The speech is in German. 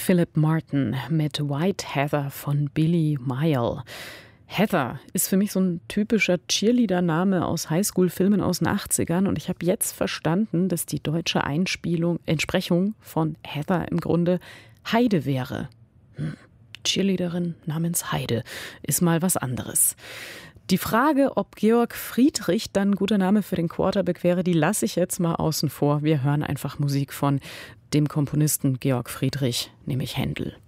Philip Martin mit White Heather von Billy Mile. Heather ist für mich so ein typischer Cheerleader-Name aus Highschool-Filmen aus den 80ern und ich habe jetzt verstanden, dass die deutsche Entsprechung von Heather im Grunde Heide wäre. Cheerleaderin namens Heide ist mal was anderes. Die Frage, ob Georg Friedrich dann ein guter Name für den Quarterback wäre, die lasse ich jetzt mal außen vor. Wir hören einfach Musik von dem Komponisten Georg Friedrich, nämlich Händel.